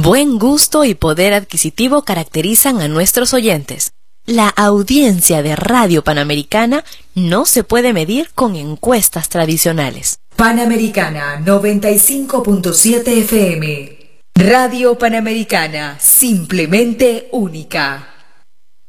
Buen gusto y poder adquisitivo caracterizan a nuestros oyentes. La audiencia de Radio Panamericana no se puede medir con encuestas tradicionales. Panamericana 95.7 FM. Radio Panamericana, simplemente única.